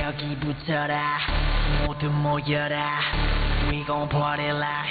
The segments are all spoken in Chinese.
여기부터다 모두 모여라 We gon' party like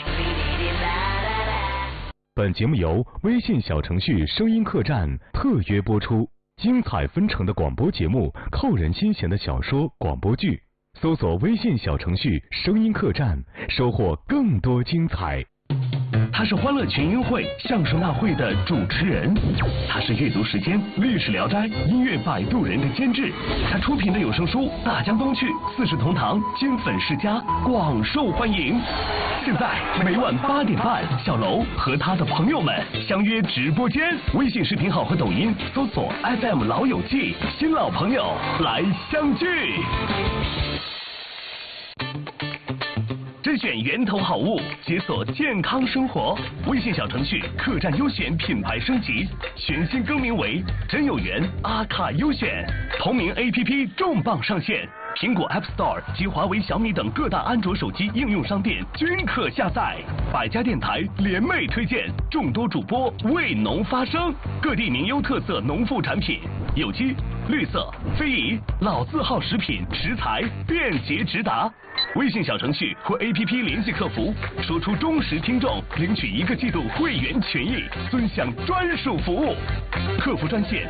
本节目由微信小程序声音客栈特约播出，精彩纷呈的广播节目，扣人心弦的小说广播剧，搜索微信小程序声音客栈，收获更多精彩。 他是欢乐群英会相声大会的主持人，他是阅读时间历史聊斋音乐摆渡人的监制，他出品的有声书《大江东去》《四世同堂》金粉世家广受欢迎。现在每晚8点半，小楼和他的朋友们相约直播间，微信视频号和抖音搜索 FM 老友记，新老朋友来相聚。甄选源头好物，解锁健康生活。微信小程序客栈优选品牌升级，全新更名为真有缘阿卡优选。同名 APP 重磅上线，苹果 App Store 及华为、小米等各大安卓手机应用商店均可下载。百家电台联袂推荐，众多主播为农发声，各地名优特色农副产品，有机、绿色、非遗、老字号食品食材便捷直达。微信小程序或 APP 联系客服，说出忠实听众，领取1个季度会员权益，尊享专属服务。客服专线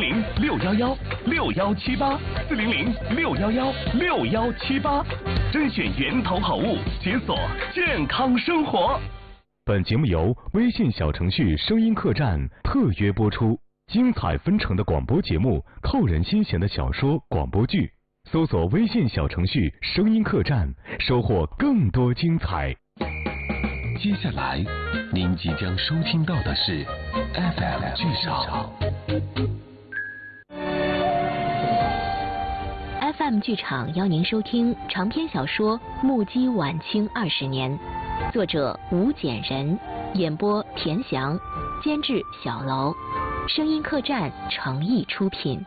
400-611-6178，400-611-6178，甄选源头好物，解锁健康生活。 本节目由微信小程序声音客栈特约播出，精彩纷呈的广播节目，扣人心弦的小说广播剧。搜索微信小程序声音客栈，收获更多精彩。 接下来您即将收听到的是 FM 剧场。 FM 剧场邀您收听长篇小说《目击晚清20年》，作者吴简人，演播田翔，监制小楼，声音客栈诚意出品。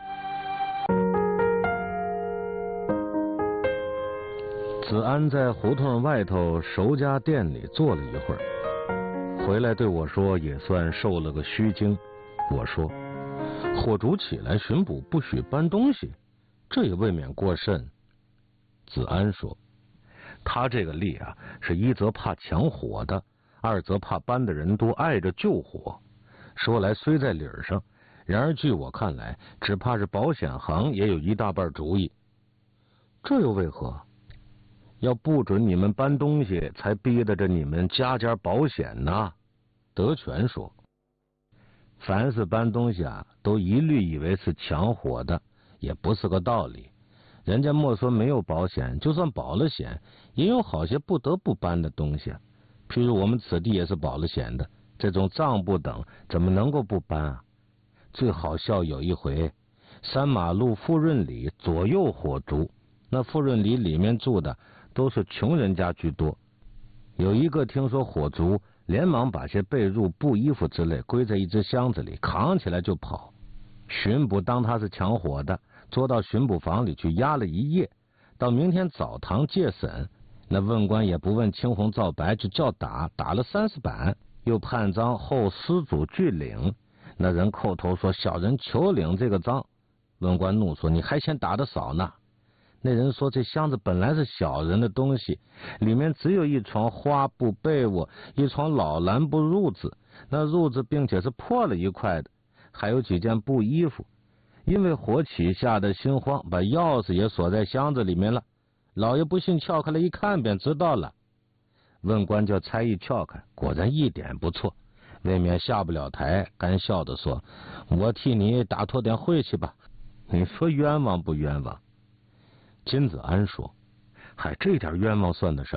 子安在胡同外头熟家店里坐了一会儿，回来对我说，也算受了个虚惊。我说，火烛起来巡捕不许搬东西，这也未免过甚。子安说，他这个例啊，是一则怕抢火的，二则怕搬的人多碍着救火。说来虽在理儿上，然而据我看来，只怕是保险行也有一大半主意。这又为何？要不准你们搬东西，才逼得着你们家家保险呢。德全说，凡是搬东西啊，都一律以为是抢火的，也不是个道理。人家莫说没有保险，就算保了险，也有好些不得不搬的东西啊。譬如我们此地也是保了险的，这种账簿等怎么能够不搬啊？最好笑有一回，3马路富润里左右火烛，那富润里里面住的都是穷人家居多。有一个听说火烛，连忙把些被褥、布衣服之类归在一只箱子里，扛起来就跑。巡捕当他是抢火的，捉到巡捕房里去压了一夜，到明天早堂借审，那问官也不问青红皂白，就叫打，打了30板，又判赃后失主拒领。那人叩头说，小人求领这个赃。问官怒说，你还嫌打得少呢。那人说，这箱子本来是小人的东西，里面只有一床花布被窝，一床老蓝布褥子，那褥子并且是破了一块的，还有几件布衣服。因为火起吓得心慌，把钥匙也锁在箱子里面了。老爷不信，撬开了一看便知道了。问官叫差役撬开，果然一点不错，未免下不了台，干笑地说，我替你打脱点晦气吧。你说冤枉不冤枉？金子安说，嗨，这点冤枉算得什